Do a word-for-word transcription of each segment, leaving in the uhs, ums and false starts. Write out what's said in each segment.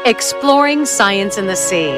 Exploring Science in the Sea.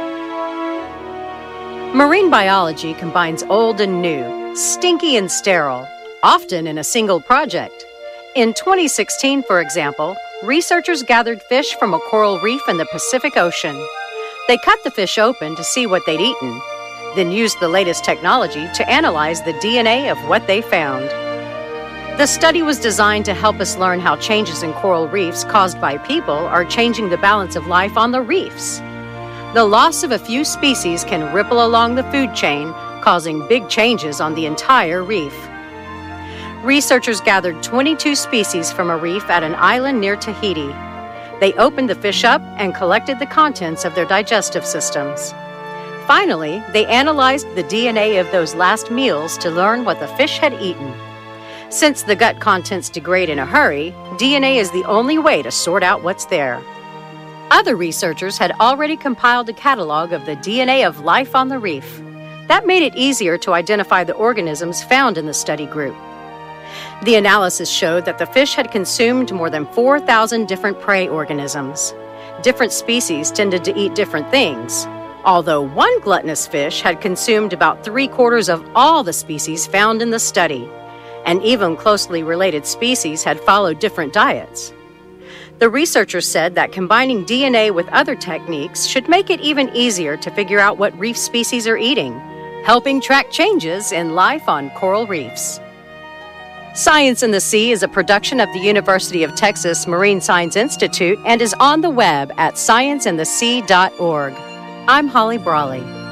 Marine biology combines old and new, stinky and sterile, often in a single project. In twenty sixteen, for example, researchers gathered fish from a coral reef in the Pacific Ocean. They cut the fish open to see what they'd eaten, then used the latest technology to analyze the D N A of what they found. The study was designed to help us learn how changes in coral reefs caused by people are changing the balance of life on the reefs. The loss of a few species can ripple along the food chain, causing big changes on the entire reef. Researchers gathered twenty-two species from a reef at an island near Tahiti. They opened the fish up and collected the contents of their digestive systems. Finally, they analyzed the D N A of those last meals to learn what the fish had eaten. Since the gut contents degrade in a hurry, D N A is the only way to sort out what's there. Other researchers had already compiled a catalog of the D N A of life on the reef. That made it easier to identify the organisms found in the study group. The analysis showed that the fish had consumed more than four thousand different prey organisms. Different species tended to eat different things, although one gluttonous fish had consumed about three-quarters of all the species found in the study, and even closely related species had followed different diets. The researchers said that combining D N A with other techniques should make it even easier to figure out what reef species are eating, helping track changes in life on coral reefs. Science in the Sea is a production of the University of Texas Marine Science Institute and is on the web at science in the sea dot org. I'm Holly Brawley.